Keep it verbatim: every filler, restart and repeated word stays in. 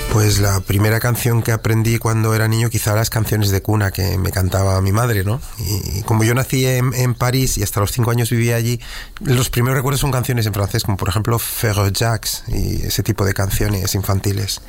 Pues la primera canción que aprendí cuando era niño, quizá las canciones de cuna que me cantaba mi madre, ¿no? Y, y como yo nací en, en París y hasta los cinco años vivía allí, los primeros recuerdos son canciones en francés, como por ejemplo Frère Jacques y ese tipo de canciones infantiles.